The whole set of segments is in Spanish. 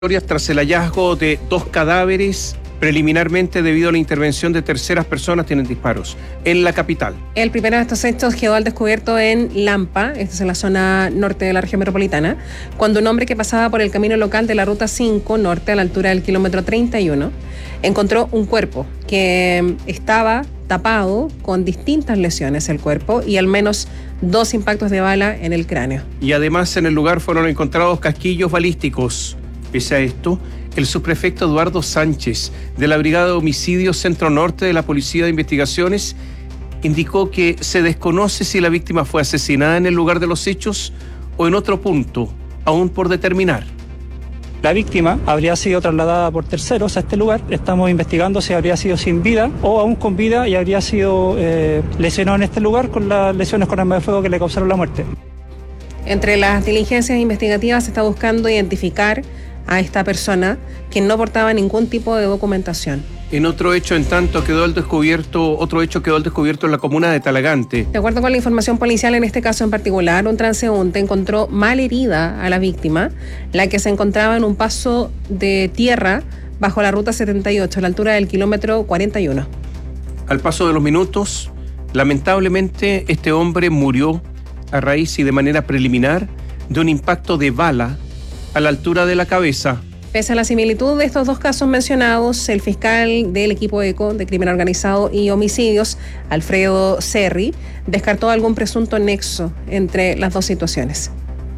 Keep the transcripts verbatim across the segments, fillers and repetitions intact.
Tras el hallazgo de dos cadáveres, preliminarmente debido a la intervención de terceras personas, tienen disparos en la capital. El primero de estos hechos quedó al descubierto en Lampa, esta es en la zona norte de la región metropolitana, cuando un hombre que pasaba por el camino local de la ruta cinco norte a la altura del kilómetro treinta y uno encontró un cuerpo que estaba tapado con distintas lesiones el cuerpo y al menos dos impactos de bala en el cráneo. Y además en el lugar fueron encontrados casquillos balísticos. Pese a esto, el subprefecto Eduardo Sánchez, de la Brigada de Homicidios Centro Norte de la Policía de Investigaciones, indicó que se desconoce si la víctima fue asesinada en el lugar de los hechos o en otro punto, aún por determinar. La víctima habría sido trasladada por terceros a este lugar. Estamos investigando si habría sido sin vida o aún con vida y habría sido eh, lesionado en este lugar con las lesiones con arma de fuego que le causaron la muerte. Entre las diligencias investigativas se está buscando identificar a esta persona que no portaba ningún tipo de documentación. En otro hecho, en tanto, quedó al descubierto, otro hecho quedó al descubierto en la comuna de Talagante. De acuerdo con la información policial, en este caso en particular, un transeúnte encontró mal herida a la víctima, la que se encontraba en un paso de tierra bajo la ruta setenta y ocho, a la altura del kilómetro cuarenta y uno. Al paso de los minutos, lamentablemente, este hombre murió a raíz y de manera preliminar de un impacto de bala a la altura de la cabeza. Pese a la similitud de estos dos casos mencionados, el fiscal del equipo ECO de Crimen Organizado y Homicidios, Alfredo Cerri, descartó algún presunto nexo entre las dos situaciones.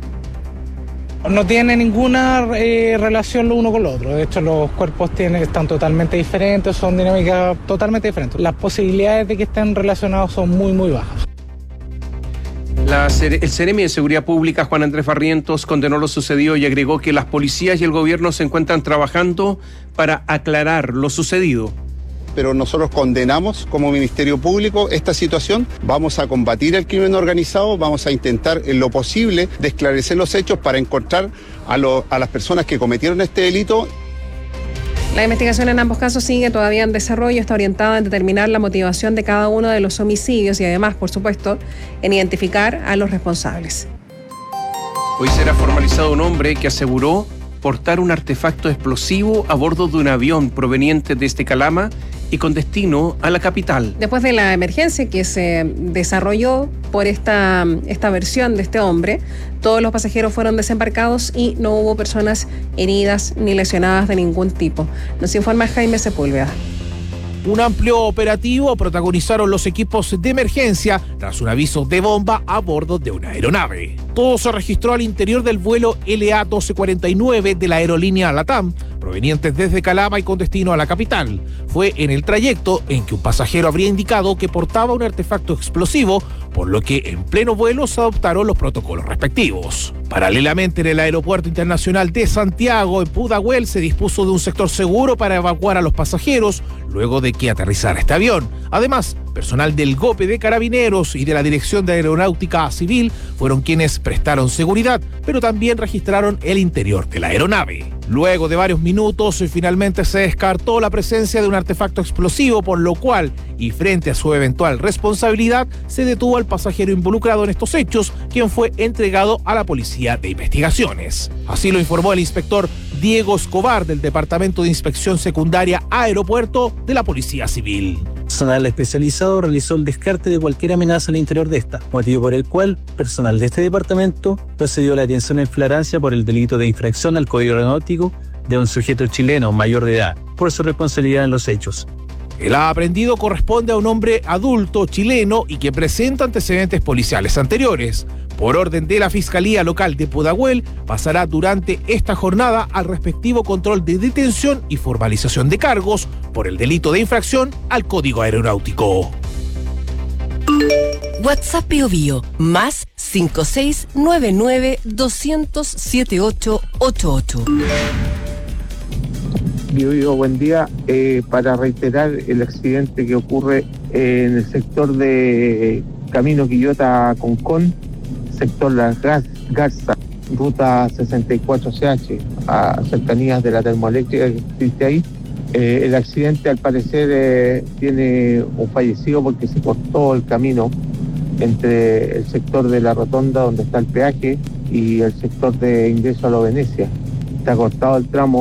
No tiene ninguna eh, relación lo uno con lo otro. De hecho, los cuerpos tienen, están totalmente diferentes, son dinámicas totalmente diferentes. Las posibilidades de que estén relacionados son muy, muy bajas. La, el Seremi de Seguridad Pública, Juan Andrés Barrientos, condenó lo sucedido y agregó que las policías y el gobierno se encuentran trabajando para aclarar lo sucedido. Pero nosotros condenamos como Ministerio Público esta situación, vamos a combatir el crimen organizado, vamos a intentar en lo posible de esclarecer los hechos para encontrar a, lo, a las personas que cometieron este delito. La investigación en ambos casos sigue todavía en desarrollo, está orientada en determinar la motivación de cada uno de los homicidios y además, por supuesto, en identificar a los responsables. Hoy será formalizado un hombre que aseguró portar un artefacto explosivo a bordo de un avión proveniente desde Calama y con destino a la capital. Después de la emergencia que se desarrolló por esta, esta versión de este hombre, todos los pasajeros fueron desembarcados y no hubo personas heridas ni lesionadas de ningún tipo. Nos informa Jaime Sepúlveda. Un amplio operativo protagonizaron los equipos de emergencia tras un aviso de bomba a bordo de una aeronave. Todo se registró al interior del vuelo L A doce cuarenta y nueve de la aerolínea LATAM, provenientes desde Calama y con destino a la capital. Fue en el trayecto en que un pasajero habría indicado que portaba un artefacto explosivo, por lo que en pleno vuelo se adoptaron los protocolos respectivos. Paralelamente, en el Aeropuerto Internacional de Santiago, en Pudahuel, se dispuso de un sector seguro para evacuar a los pasajeros luego de que aterrizara este avión. Además, personal del GOPE de Carabineros y de la Dirección de Aeronáutica Civil fueron quienes prestaron seguridad, pero también registraron el interior de la aeronave. Luego de varios minutos, finalmente se descartó la presencia de un artefacto explosivo, por lo cual, y frente a su eventual responsabilidad, se detuvo al pasajero involucrado en estos hechos, quien fue entregado a la Policía de Investigaciones. Así lo informó el inspector Diego Escobar del Departamento de Inspección Secundaria Aeropuerto de la Policía Civil. Personal especializado realizó el descarte de cualquier amenaza al interior de esta, motivo por el cual personal de este departamento procedió a la detención en flagrancia por el delito de infracción al Código Aeronáutico de un sujeto chileno mayor de edad, por su responsabilidad en los hechos. El aprehendido corresponde a un hombre adulto chileno y que presenta antecedentes policiales anteriores. Por orden de la Fiscalía Local de Pudahuel, pasará durante esta jornada al respectivo control de detención y formalización de cargos por el delito de infracción al Código Aeronáutico. WhatsApp Bio Bio, más cinco seis nueve nueve dos cero cero siete ocho ocho ocho. Bio Bio, buen día. Eh, para reiterar el accidente que ocurre en el sector de Camino Quillota-Concón, sector Las Garzas, ruta sesenta y cuatro C H, a cercanías de la termoeléctrica que existe ahí. Eh, el accidente, al parecer, eh, tiene un fallecido porque se cortó el camino entre el sector de la rotonda donde está el peaje y el sector de ingreso a la Venecia. está cortado el tramo